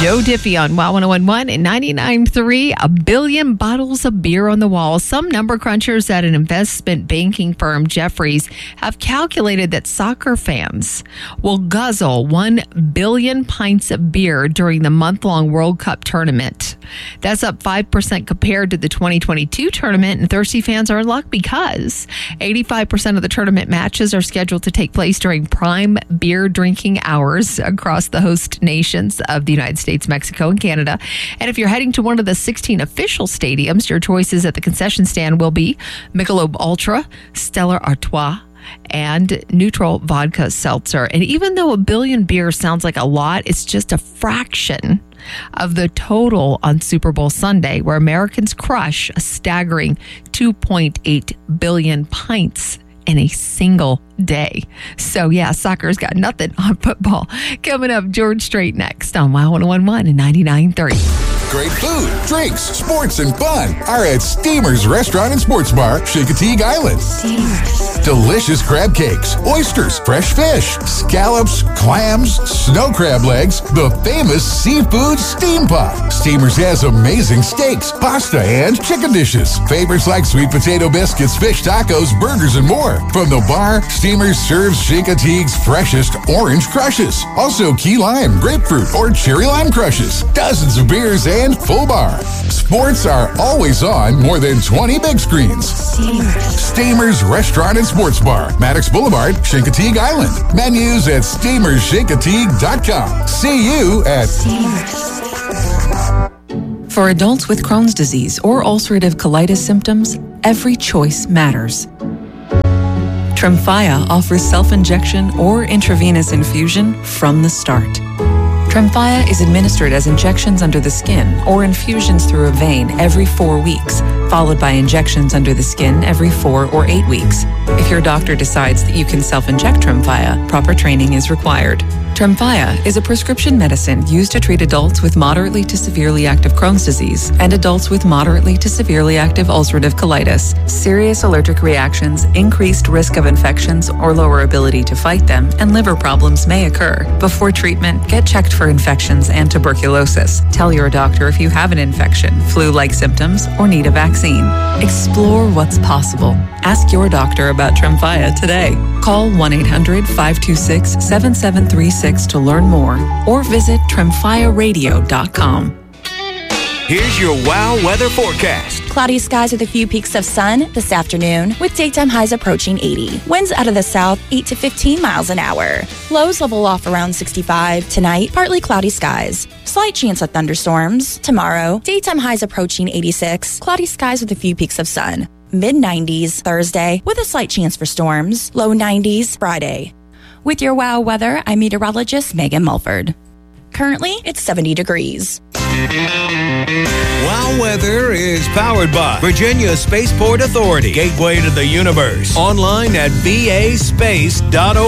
Joe Diffie on WOW 1011 and 99.3. 1 billion bottles of beer on the wall. Some number crunchers at an investment banking firm, Jefferies, have calculated that soccer fans will guzzle 1 billion pints of beer during the month-long World Cup tournament. That's up 5% compared to the 2022 tournament, and thirsty fans are in luck because 85% of the tournament matches are scheduled to take place during prime beer drinking hours across the host nations of the United States, Mexico, and Canada. And if you're heading to one of the 16 official stadiums, your choices at the concession stand will be Michelob Ultra, Stella Artois, and Neutral Vodka Seltzer. And even though 1 billion beers sounds like a lot, it's just a fraction of the total on Super Bowl Sunday, where Americans crush a staggering 2.8 billion pints in a single day. So yeah, soccer's got nothing on football. Coming up, George Strait next on WOW 1011 and 99.3. Great food, drinks, sports, and fun are at Steamers Restaurant and Sports Bar, Chincoteague Island. Steamers. Delicious crab cakes, oysters, fresh fish, scallops, clams, snow crab legs, the famous seafood steam pot. Steamers has amazing steaks, pasta, and chicken dishes. Favorites like sweet potato biscuits, fish tacos, burgers, and more. From the bar, Steamers serves Chincoteague's freshest orange crushes. Also key lime, grapefruit, or cherry lime crushes. Dozens of beers and full bar. Sports are always on more than 20 big screens. Steamers Restaurant and Sports Bar, Maddox Boulevard, Chincoteague Island. Menus at steamerschincoteague.com. See you at Steamers. For adults with Crohn's disease or ulcerative colitis symptoms, every choice matters. Tremfya offers self-injection or intravenous infusion from the start. Tremfya is administered as injections under the skin or infusions through a vein every 4 weeks, followed by injections under the skin every 4 or 8 weeks. If your doctor decides that you can self-inject Tremfya, proper training is required. Tremfya is a prescription medicine used to treat adults with moderately to severely active Crohn's disease and adults with moderately to severely active ulcerative colitis. Serious allergic reactions, increased risk of infections or lower ability to fight them, and liver problems may occur. Before treatment, get checked for infections and tuberculosis. Tell your doctor if you have an infection, flu-like symptoms, or need a vaccine. Explore what's possible. Ask your doctor about Tremfya today. Call 1-800-526-7736 to learn more or visit tremfyaradio.com. Here's your WOW weather forecast. Cloudy skies with a few peaks of sun this afternoon, with daytime highs approaching 80. Winds out of the south, 8 to 15 miles an hour. Lows level off around 65. Tonight, partly cloudy skies. Slight chance of thunderstorms. Tomorrow, daytime highs approaching 86. Cloudy skies with a few peaks of sun. Mid-90s Thursday, with a slight chance for storms. Low 90s Friday. With your WOW weather, I'm meteorologist Megan Mulford. Currently, it's 70 degrees. WOW weather is powered by Virginia Spaceport Authority, gateway to the universe. Online at vaspace.org.